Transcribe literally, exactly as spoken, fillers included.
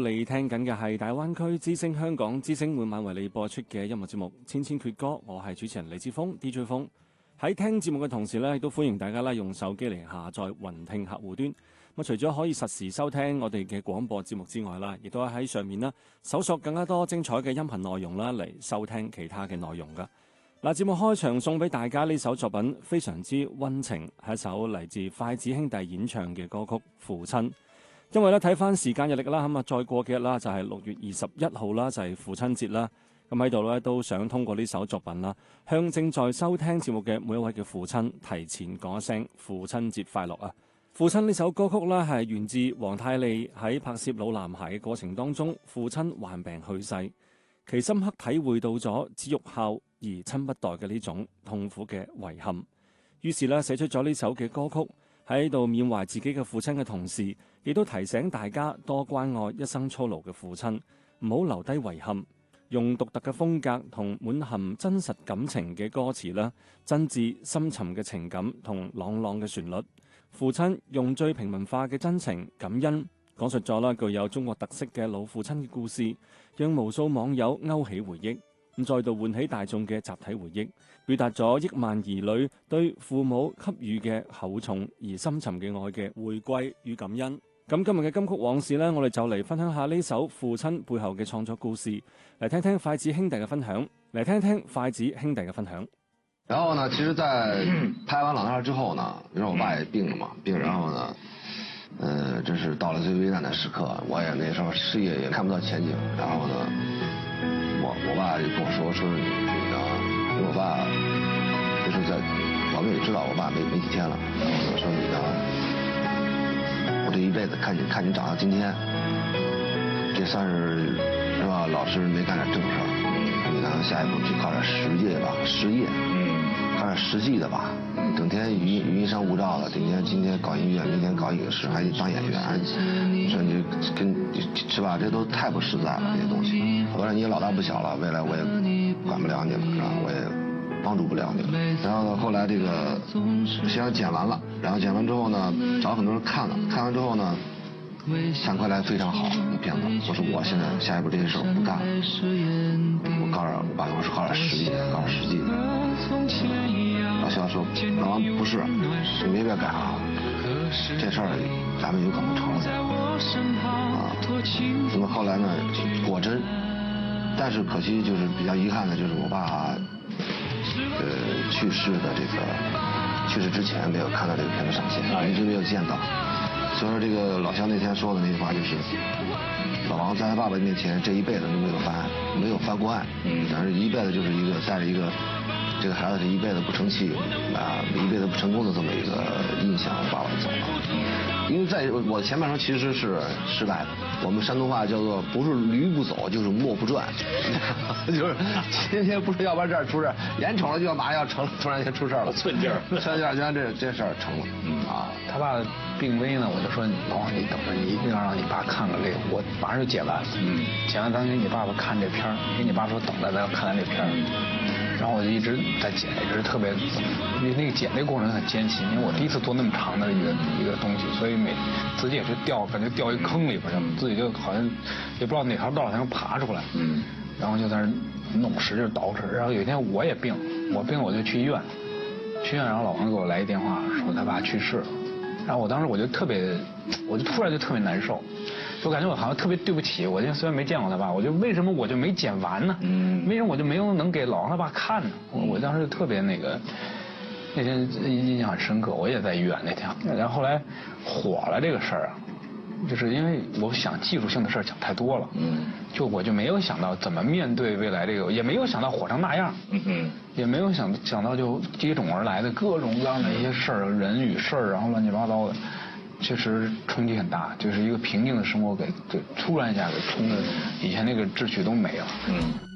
你聽緊嘅係大灣區之聲香港之聲，每晚為你播出嘅音樂節目《千千闕歌》，我係主持人李志峰 D J 峰。喺聽節目嘅同時咧，亦都歡迎大家啦用手機嚟下載雲聽客戶端。咁除咗可以實時收聽我哋嘅廣播節目之外啦，亦都喺上面啦搜索更加多精彩嘅音頻內容啦嚟收聽其他嘅內容噶。嗱，節目開場送俾大家呢首作品非常之溫情，係一首嚟自筷子兄弟演唱嘅歌曲《父親》。因為咧睇翻時間日曆啦，咁啊再過幾日啦，就係六月二十一號啦，就係父親節啦。咁喺度咧都想通過呢首作品啦，向正在收聽節目嘅每一位嘅父親提前講一聲父親節快樂啊！父親呢首歌曲咧係源自黃太利喺拍攝《老男孩》嘅過程當中，父親患病去世，其深刻體會到咗子欲孝而親不待嘅呢種痛苦嘅遺憾，於是咧寫出咗呢首嘅歌曲。喺度緬懷自己嘅父親嘅同時，亦都提醒大家多關愛一生操勞嘅父親，唔好留低遺憾。用獨特嘅風格同滿含真實感情嘅歌詞啦，真摯深沉嘅情感同朗朗嘅旋律。父親用最平民化嘅真情感恩，講述咗啦具有中國特色嘅老父親嘅故事，讓無數網友勾起回憶。咁再度喚起大眾嘅集體回憶，表達咗億萬兒女對父母給予嘅厚重而深沉嘅愛嘅回歸與感恩。咁今日嘅金曲往事呢，我哋就嚟分享下呢首父親背後嘅創作故事，嚟聽聽筷子兄弟嘅分享，嚟聽聽筷子兄弟嘅分享。 然後呢，其實在拍完《老男孩》之後呢，因為我爸也病了嘛，病，然後呢，呃，這是到了最危難的時刻，我也那時候事業也看不到前景，然後呢。我我爸就跟我說說你啊，因為我爸就是在，我們也知道我爸沒沒幾天了，然後我說你呢，我這一輩子看你看你長到今天，這算是是吧？老是沒幹點正事兒，你呢下一步去搞點實業吧，實業，嗯，搞點實際的吧，整天雲雲山霧罩的，今天今天搞音樂，明天搞影視，還得當演員，你說你跟是吧？這都太不實在了，這些東西。我說你也老大不小了，未來我也管不了你了，是吧？我也幫助不了你了。然後呢，後來這個先剪完了，然後剪完之後呢，找很多人看了，看完之後呢，反饋來非常好，那片子。我說我現在下一步這些事我不幹了，我搞點，我爸跟我說搞點實力，搞點實際的。老肖說，老王不是，你沒必要幹啥，這事兒咱們有可能成了。啊，那麼後來呢，果真，但是可惜就是比較遺憾的，就是我爸，呃，去世的這個去世之前沒有看到這個片子上線，一直沒有見到。所以說這個老肖那天說的那句話就是，老王在他爸爸面前這一輩子都沒有翻案，沒有翻過案，但是一輩子就是一個帶着一個這個孩子這一輩子不成器啊，一輩子不成功的這麼一個印象，我爸爸就走了。因為在我前半生其實是失敗的，我們山東話叫做不是驢不走就是磨不轉，就是今天不是要不然這兒出事，眼瞅着就要馬上要成，突然間出事了， 寸勁兒， 寸勁兒，這這事兒成了。嗯啊， 他爸病危呢，我就說老王你等着，你一定要讓你爸看看這個，我馬上就剪完，嗯，剪完咱給你爸爸看這片兒，給你爸說等着咱要看咱這片兒。然後我就一直在剪，一直特別，因為那個剪那個過程很艱辛，因為我第一次做那麼長的一個一個東西，所以每自己也是掉，感覺掉一坑裡邊，自己就好像也不知道哪條道才能爬出來，嗯，然後就在那弄使勁捯饬，然後有一天我也病，我病我就去醫院，去醫院，然後老王給我來一電話說他爸去世了，然後我當時我就特別，我就突然就特別難受。我感覺我好像特別對不起，我就雖然沒見過他爸，我就為什麼我就沒剪完呢？嗯，為什麼我就沒有能給老王他爸看呢？我我當時特別那個，那天印象很深刻，我也在醫院那天。然後後來火了這個事兒啊，就是因為我想技術性的事兒想太多了，嗯，就我就沒有想到怎麼面對未來這個，也沒有想到火成那樣，嗯嗯，也沒有想想到就接踵而來的各種各樣的一些事兒，人與事兒，然後亂七八糟的。確實衝擊很大，就是一個平靜的生活給，就突然一下給衝的，以前那個秩序都沒了。嗯。